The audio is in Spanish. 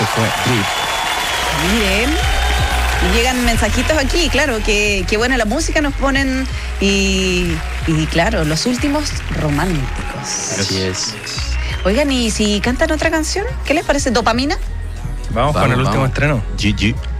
Eso fue Drip. Miren, y llegan mensajitos aquí, claro, que buena la música nos ponen y claro, los últimos románticos. Así es. Oigan, ¿y si cantan otra canción? ¿Qué les parece? ¿Dopamina? Vamos con el último estreno. GG.